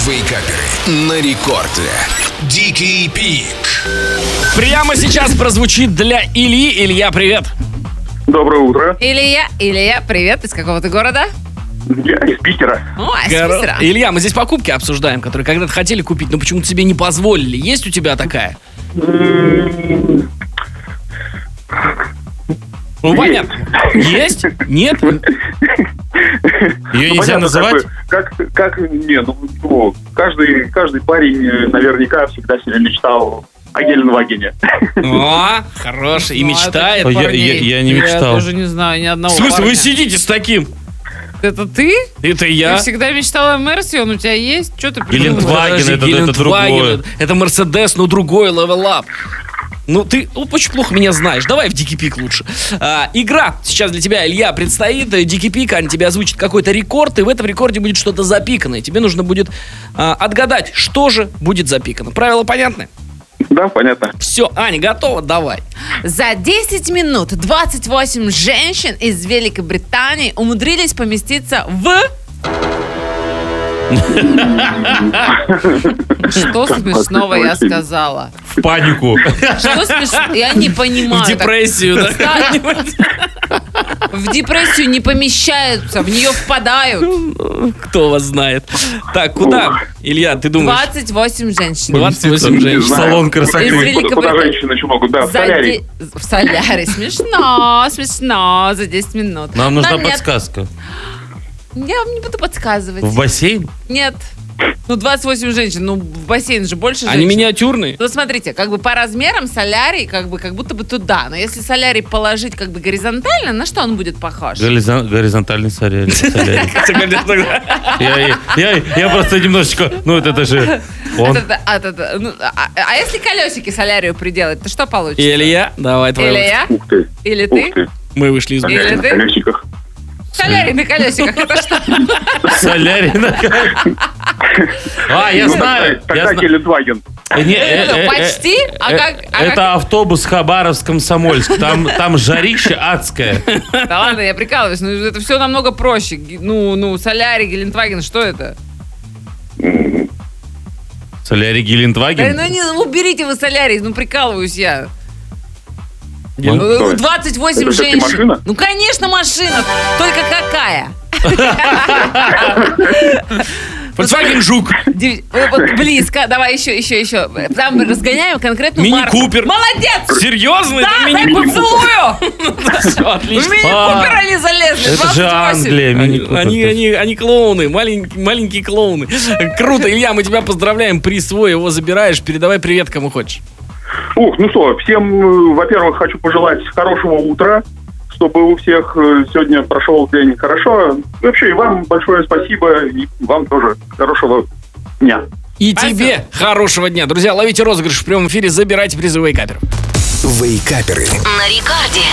Вейкаперы на рекорде. Дикий Пик. Прямо сейчас прозвучит для Ильи. Илья, привет. Доброе утро. Илья, привет. Из какого ты города? Я из Питера. О, из Питера. Илья, мы здесь покупки обсуждаем, которые когда-то хотели купить, но почему-то тебе не позволили. Есть у тебя такая? Ну, понятно. Есть? Нет? Ее нельзя называть? Каждый парень наверняка всегда себе мечтал о Геленвагене. О, хороший. И мечтает. Я не мечтал. Я тоже не знаю ни одного В смысле, парня. вы сидите с таким? Это ты? Это Я я. всегда мечтала о Мерсе, он у тебя есть? Что ты придумал? Гелендваген, это Гелендваген, другое. Это Мерседес, но другой, level up. Ну, ты очень плохо меня знаешь. Давай в Дикий Пик лучше. Игра сейчас для тебя, Илья, предстоит. Дикий Пик, Аня тебе озвучит какой-то рекорд, и в этом рекорде будет что-то запиканное. Тебе нужно будет отгадать, что же будет запикано. Правила понятны? Да, понятно. Все, Аня, готова? Давай. За 10 минут 28 женщин из Великобритании умудрились поместиться в... Что смешного я сказала? В панику. Что смешного? Я не понимаю. В депрессию, да? В депрессию не помещаются, в нее впадают. Кто вас знает. Так, куда, Илья, ты думаешь? 28 женщин. 28 женщин. Салон красоты. Куда женщины еще могут? Да, в солярий. В солярий. Смешно. За 10 минут. Нам нужна Но нет, подсказка. Я вам не буду подсказывать. В бассейн? Нет. Ну, 28 женщин. Ну, в бассейн же больше женщин. Они миниатюрные? Ну, смотрите, как бы по размерам солярий, как будто бы туда. Но если солярий положить как бы горизонтально, на что он будет похож? Горизонтальный солярий. Я просто немножечко... Ну, это же... он. А если колесики солярию приделать, то что получится? Илья, давай твой. Илья? Ух ты. Или Ух ты? ты. Мы вышли из Или Солярий на ты? колесиках. Солярий на колесиках, это что? Солярий на колесиках. Я знаю. Тогда Гелендваген. Почти? Это автобус Хабаровск-Комсомольск. Там жарище адское. Да ладно, я прикалываюсь, но это все намного проще. Ну, солярий, Гелендваген, что это? Солярий Да, Гелендваген? ну не уберите вы солярий, ну прикалываюсь я. Что это? 28 Это всё-таки женщин. машина? Ну, конечно, машина. Только какая? Volkswagen Жук. Вот близко. Давай еще. Там разгоняем конкретную Мини марку. Купер. Молодец! Серьезно? Да, Это дай мини-купер? поцелую! Все, В отлично. мини-купер они залезли. Это же 28. Англия. Они клоуны, маленькие клоуны. Круто, Илья, мы тебя поздравляем, приз свой, его забираешь, передавай привет кому хочешь. Ну что, всем, во-первых, хочу пожелать хорошего утра, чтобы у всех сегодня прошел день хорошо. Вообще, и вам большое спасибо, и вам тоже хорошего дня. И Спасибо. тебе хорошего дня. Друзья, ловите розыгрыш в прямом эфире, забирайте призы Вейкаперов. Вейкаперы. На рекорде.